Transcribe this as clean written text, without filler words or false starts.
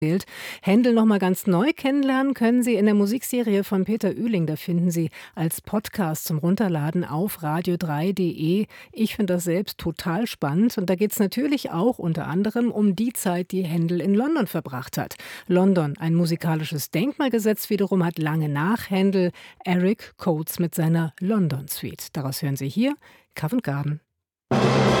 Händel noch mal ganz neu kennenlernen können Sie in der Musikserie von Peter Ühling. Da finden Sie als Podcast zum Runterladen auf radio3.de. Ich finde das selbst total spannend. Und da geht es natürlich auch unter anderem um die Zeit, die Händel in London verbracht hat. London, ein musikalisches Denkmal gesetzt wiederum, hat lange nach Händel Eric Coates mit seiner London Suite. Daraus hören Sie hier Covent Garden.